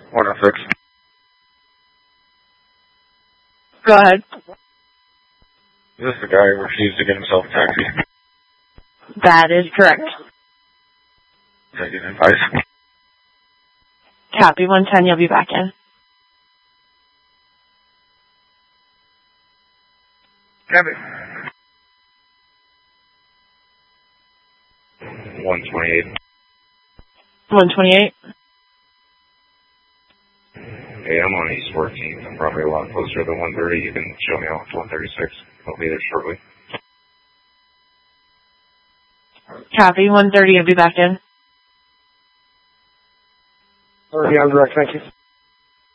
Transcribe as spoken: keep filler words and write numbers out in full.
one oh six. Go ahead. Is this the guy who refused to get himself a taxi? That is correct. Taking advice. Copy one ten, you'll be back in. Copy. one twenty-eight. one twenty-eight? Hey, I'm on East fourteenth. I'm probably a lot closer than one thirty. You can show me off to one thirty-six. I'll be there shortly. Copy one thirty, you'll be back in. Already on direct, thank you.